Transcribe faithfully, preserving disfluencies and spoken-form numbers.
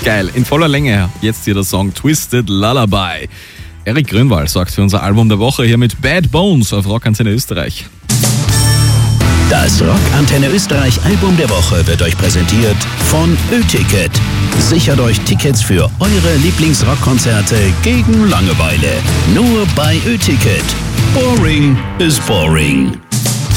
Geil, in voller Länge. Jetzt hier der Song Twisted Lullaby. Erik Grünwald sorgt für unser Album der Woche hier mit Bad Bones auf Rock Antenne Österreich. Das Rock Antenne Österreich Album der Woche wird euch präsentiert von Ö-Ticket. Sichert euch Tickets für eure Lieblingsrockkonzerte gegen Langeweile. Nur bei Ö-Ticket. Boring is boring.